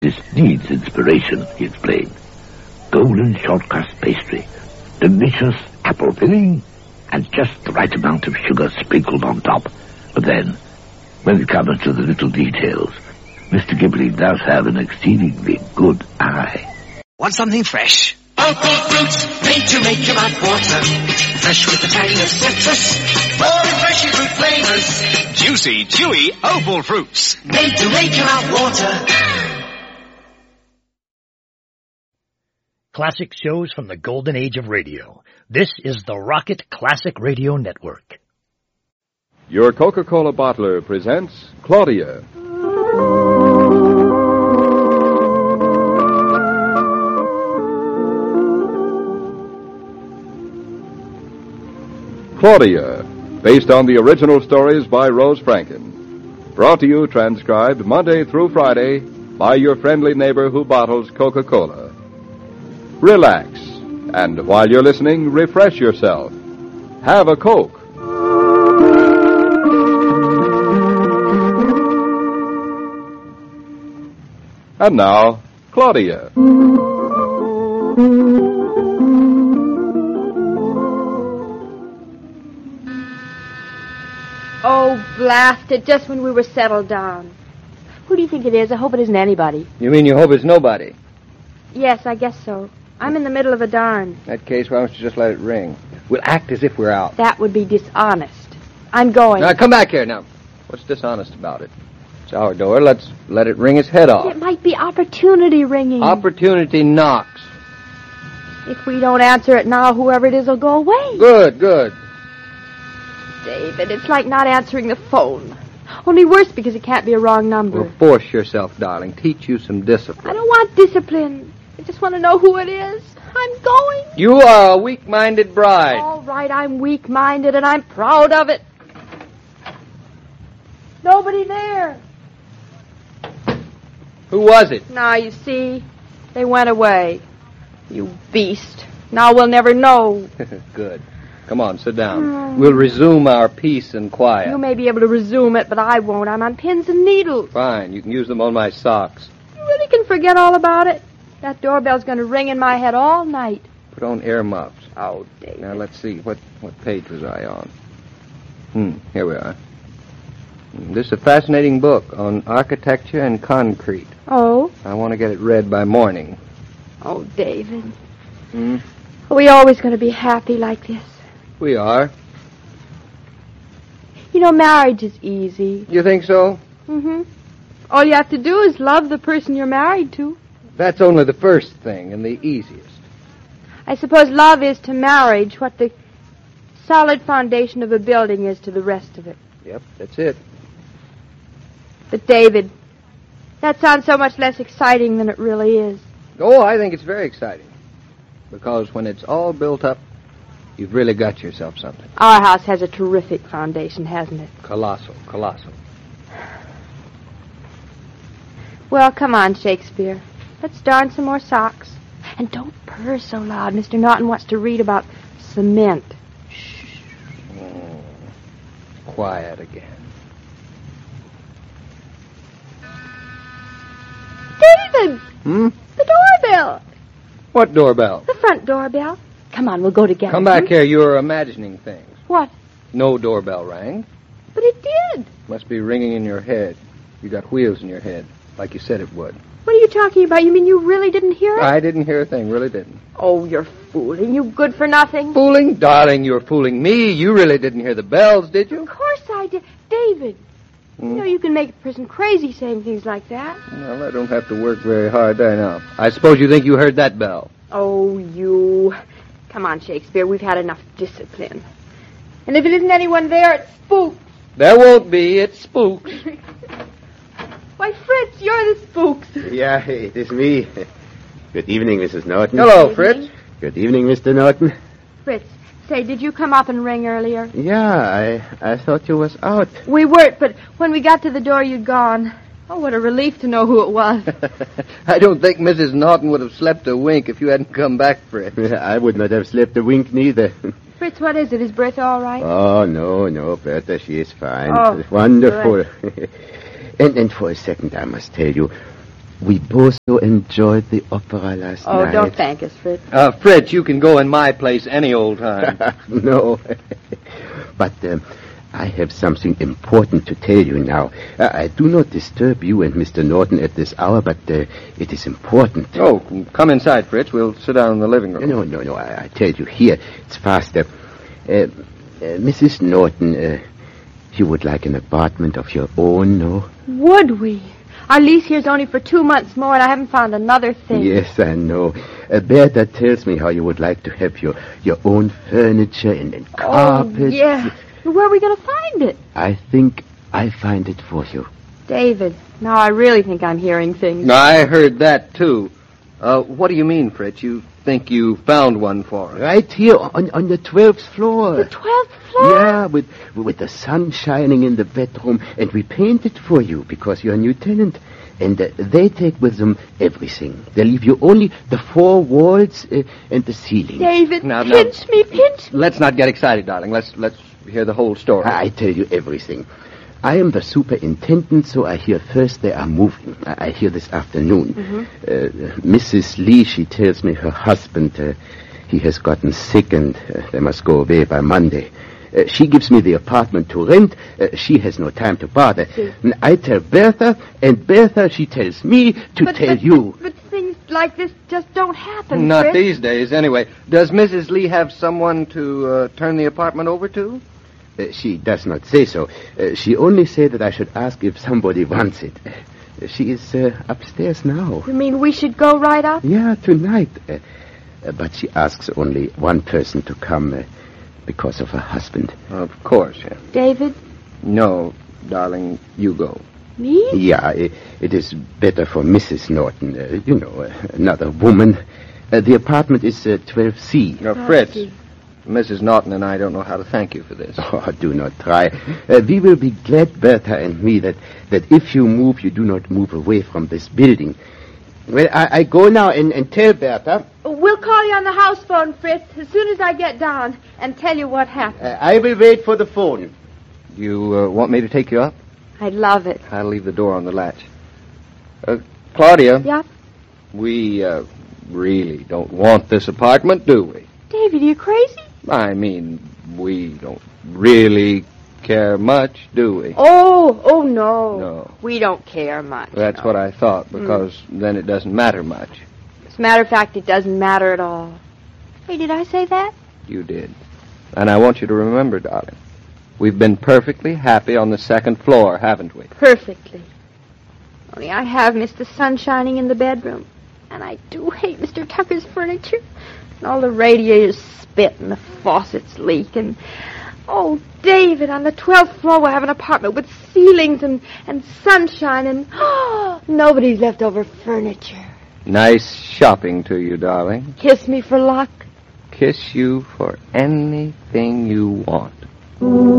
This needs inspiration, he explained. Golden short crust pastry, delicious apple filling, and just the right amount of sugar sprinkled on top. But then, when it comes to the little details, Mr. Gibberling does have an exceedingly good eye. Want something fresh? Opal fruits, made to make your mouth water. Fresh with the tang of citrus, more refreshing fruit flavors. Juicy, chewy Opal fruits. Made to make your mouth water. Classic shows from the golden age of radio. This is the Rocket Classic Radio Network. Your Coca-Cola bottler presents Claudia. Claudia, based on the original stories by Rose Franken. Brought to you, transcribed Monday through Friday by your friendly neighbor who bottles Coca-Cola. Relax, and while you're listening, refresh yourself. Have a Coke. And now, Claudia. Oh, blast it, just when we were settled down. Who do you think it is? I hope it isn't anybody. You mean you hope it's nobody? Yes, I guess so. I'm in the middle of a darn. In that case, why don't you just let it ring? We'll act as if we're out. That would be dishonest. I'm going. Now, come back here. Now, what's dishonest about it? It's our door. Let's let it ring its head off. It might be opportunity ringing. Opportunity knocks. If we don't answer it now, whoever it is will go away. Good, good. David, it's like not answering the phone. Only worse because it can't be a wrong number. Well, force yourself, darling. Teach you some discipline. I don't want discipline. I just want to know who it is. I'm going. You are a weak-minded bride. All right, I'm weak-minded, and I'm proud of it. Nobody there. Who was it? Now, you see, they went away. You beast. Now we'll never know. Good. Come on, sit down. We'll resume our peace and quiet. You may be able to resume it, but I won't. I'm on pins and needles. Fine. You can use them on my socks. You really can forget all about it. That doorbell's going to ring in my head all night. Put on ear muffs. Oh, David. Now, let's see. What page was I on? Here we are. This is a fascinating book on architecture and concrete. Oh? I want to get it read by morning. Oh, David. Are we always going to be happy like this? We are. You know, marriage is easy. You think so? Mm-hmm. All you have to do is love the person you're married to. That's only the first thing and the easiest. I suppose love is to marriage what the solid foundation of a building is to the rest of it. Yep, that's it. But, David, that sounds so much less exciting than it really is. Oh, I think it's very exciting. Because when it's all built up, you've really got yourself something. Our house has a terrific foundation, hasn't it? Colossal, colossal. Well, come on, Shakespeare. Let's darn some more socks. And don't purr so loud. Mr. Norton wants to read about cement. Shh. Quiet again. David! The doorbell. What doorbell? The front doorbell. Come on, we'll go together. Come back here. You're imagining things. What? No doorbell rang. But it did. Must be ringing in your head. You got wheels in your head, like you said it would. What are you talking about? You mean you really didn't hear it? I didn't hear a thing, really didn't. Oh, you're fooling. You good for nothing. Fooling? Darling, you're fooling me. You really didn't hear the bells, did you? Of course I did. David, you know you can make a person crazy saying things like that. Well, I don't have to work very hard there now. I suppose you think you heard that bell. Oh, you. Come on, Shakespeare. We've had enough discipline. And if it isn't anyone there, it's spooks. There won't be. It's spooks. Why, Fritz, you're the spooks. Yeah, it is me. Good evening, Mrs. Norton. Hello, Fritz. Good evening, Mr. Norton. Fritz, say, did you come up and ring earlier? Yeah, I thought you was out. We weren't, but when we got to the door, you'd gone. Oh, what a relief to know who it was. I don't think Mrs. Norton would have slept a wink if you hadn't come back, Fritz. I would not have slept a wink neither. Fritz, what is it? Is Bertha all right? Oh, no, Bertha, she is fine. Oh, Wonderful. And for a second, I must tell you, We both so enjoyed the opera last night. Oh, don't thank us, Fritz. Fritz, you can go in my place any old time. No. But I have something important to tell you now. I do not disturb you and Mr. Norton at this hour, but it is important. Oh, come inside, Fritz. We'll sit down in the living room. No. I tell you here. It's faster. Mrs. Norton, you would like an apartment of your own, no? Would we? Our lease here's only for 2 months more, and I haven't found another thing. Yes, I know. Bertha tells me how you would like to have your own furniture and carpet. Oh, yeah. Where are we going to find it? I think I find it for you. David, now I really think I'm hearing things. I heard that, too. What do you mean, Fritz? You think you found one for us? Right here on the 12th floor. The 12th floor? Yeah, with the sun shining in the bedroom, and we paint it for you because you're a new tenant. And they take with them everything. They leave you only the 4 walls and the ceiling. David, pinch me. Let's not get excited, darling. Let's hear the whole story. I tell you everything. I am the superintendent, so I hear first they are moving. I hear this afternoon. Mrs. Lee, she tells me her husband, he has gotten sick and they must go away by Monday. She gives me the apartment to rent. She has no time to bother. I tell Bertha, and Bertha, she tells me to tell you. But things like this just don't happen, Not Fritz. these days, anyway. Does Mrs. Lee have someone to turn the apartment over to? She does not say so. She only said that I should ask if somebody wants it. She is upstairs now. You mean we should go right up? Yeah, tonight. But she asks only one person to come because of her husband. Of course, yeah. David? No, darling, you go. Me? Yeah, it is better for Mrs. Norton. Another woman. The apartment is 12C. Fritz, Mrs. Norton and I don't know how to thank you for this. Oh, do not try. We will be glad, Bertha and me, that if you move, you do not move away from this building. Well, I go now and tell Bertha. We'll call you on the house phone, Fritz, as soon as I get down and tell you what happened. I will wait for the phone. You want me to take you up? I'd love it. I'll leave the door on the latch. Claudia? Yeah? We really don't want this apartment, do we? David, are you crazy? I mean, we don't really care much, do we? Oh, no. No. We don't care much. That's what I thought, because then it doesn't matter much. As a matter of fact, it doesn't matter at all. Hey, did I say that? You did. And I want you to remember, darling, we've been perfectly happy on the 2nd floor, haven't we? Perfectly. Only I have missed the sun shining in the bedroom. And I do hate Mr. Tucker's furniture. And all the radiators spit and the faucets leak. And, oh, David, on the 12th floor we'll have an apartment with ceilings and sunshine and, nobody's left over furniture. Nice shopping to you, darling. Kiss me for luck. Kiss you for anything you want.